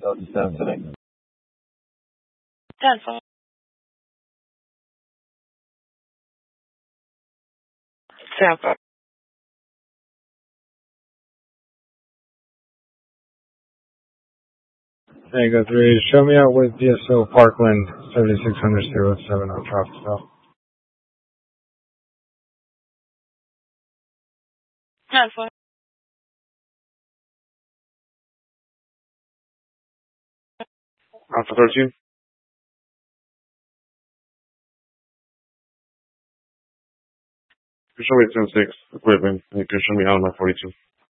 today. 10-4. Tampa. Tango 3, show me out with DSO Parkland 7600-07 on Tropicville. 10-4. Alpha 13. You can show me 10-6 equipment, and you can show me out on my 42.